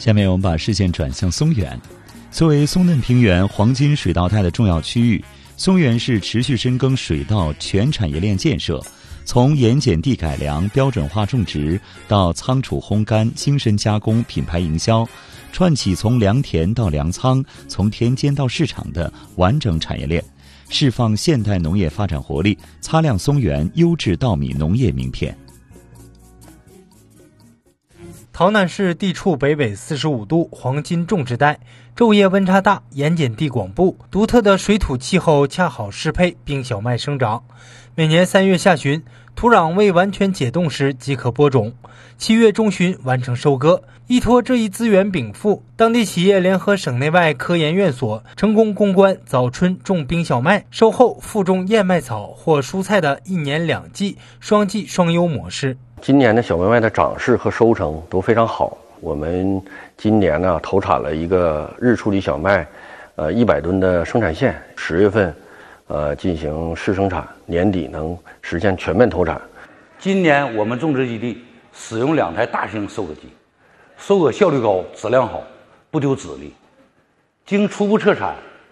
下面我们把视线转向松原。作为松嫩平原黄金水稻带的重要区域，松原市持续深耕水稻全产业链建设，从盐碱地改良、标准化种植到仓储烘干、精深加工、品牌营销，串起从良田到粮仓、从田间到市场的完整产业链，释放现代农业发展活力，擦亮松原优质稻米农业名片。 洮南市地处北纬45度黄金种植带，昼夜温差大，盐碱地广布，独特的水土气候恰好适配冰小麦生长。每年3月下旬，土壤未完全解冻时即可播种，7月中旬完成收割。依托这一资源禀赋，当地企业联合省内外科研院所，成功攻关早春种冰小麦，收后复种燕麦草或蔬菜的1年2季、双季双优模式。 今年的小麦的长势和收成都非常好。我们今年呢投产了一个日处理小麦，100吨的生产线，10月份进行试生产，年底能实现全面投产。 今年我们种植基地使用2台大型收割机，收割效率高，质量好，不丢籽粒。经初步测产，